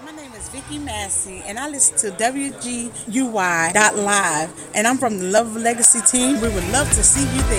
My name is Vicky Massey, and I listen to WGUY.live, and I'm from the Love Legacy team. We would love to see you there.